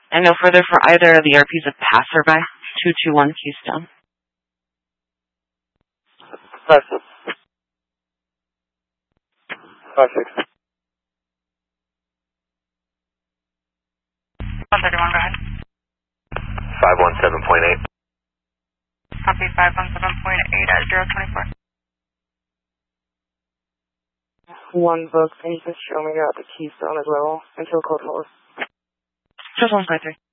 And no further for either of the RPs of Passerby, 221 Keystone. 5-6. 5-6. 131, go ahead. 517.8. Copy 517.8 at 024. One book, can you just show me out the Keystone as well until code 4? Just 153.